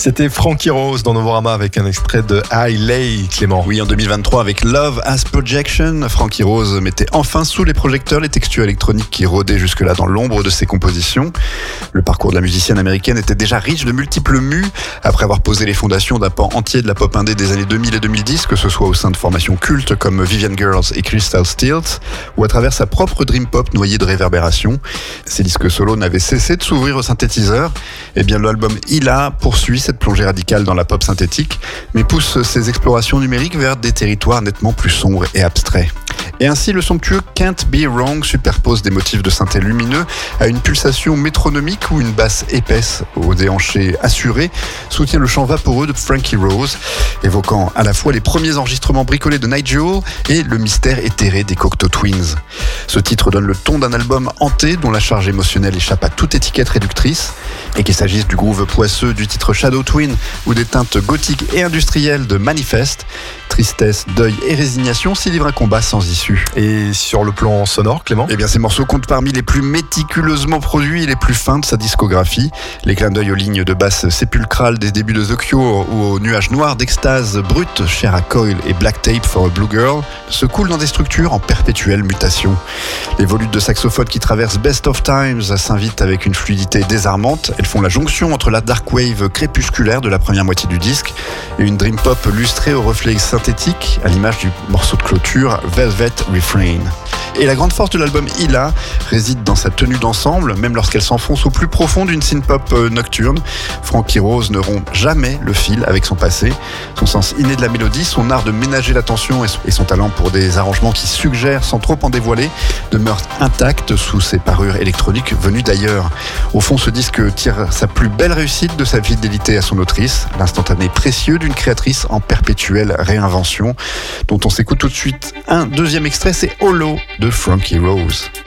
C'était Frankie Rose dans Novorama avec un extrait de I Lay, Clément. Oui, en 2023, avec Love as Projection, Frankie Rose mettait enfin sous les projecteurs les textures électroniques qui rôdaient jusque-là dans l'ombre de ses compositions. Le parcours de la musicienne américaine était déjà riche de multiples mues, après avoir posé les fondations d'un pan entier de la pop indé des années 2000 et 2010, que ce soit au sein de formations cultes comme Vivian Girls et Crystal Stills, ou à travers sa propre dream pop noyée de réverbération. Ses disques solo n'avaient cessé de s'ouvrir au synthétiseur. Et bien l'album Ila poursuit cette plongée radicale dans la pop synthétique, mais pousse ses explorations numériques vers des territoires nettement plus sombres et abstraits. Et ainsi, le somptueux Can't Be Wrong superpose des motifs de synthé lumineux à une pulsation métronomique où une basse épaisse aux déhanchés assurés soutient le chant vaporeux de Frankie Rose, évoquant à la fois les premiers enregistrements bricolés de Nigel et le mystère éthéré des Cocteau Twins. Ce titre donne le ton d'un album hanté dont la charge émotionnelle échappe à toute étiquette réductrice, et qu'il s'agisse du groove poisseux du titre Shadow Twin ou des teintes gothiques et industrielles de Manifest, tristesse, deuil et résignation s'y livre un combat sans issue. Et sur le plan sonore, Clément ? Eh bien, ces morceaux comptent parmi les plus méticuleusement produits et les plus fins de sa discographie. Les clins d'œil aux lignes de basse sépulcrales des débuts de The Cure ou aux nuages noirs d'extase brute chers à Coil et Black Tape for a Blue Girl se coulent dans des structures en perpétuelle mutation. Les volutes de saxophone qui traversent Best of Times s'invitent avec une fluidité désarmante. Elles font la jonction entre la dark wave crépusculaire de la première moitié du disque et une dream pop lustrée aux reflets synthétique, à l'image du morceau de clôture Velvet Refrain. Et la grande force de l'album Ila réside dans sa tenue d'ensemble, même lorsqu'elle s'enfonce au plus profond d'une synth-pop nocturne. Frankie Rose ne rompt jamais le fil avec son passé. Son sens inné de la mélodie, son art de ménager l'attention et son talent pour des arrangements qui suggèrent sans trop en dévoiler demeurent intacts sous ses parures électroniques venues d'ailleurs. Au fond, ce disque tire sa plus belle réussite de sa fidélité à son autrice, l'instantané précieux d'une créatrice en perpétuelle réinvention, dont on s'écoute tout de suite un deuxième extrait, c'est Hollow de Frankie Rose.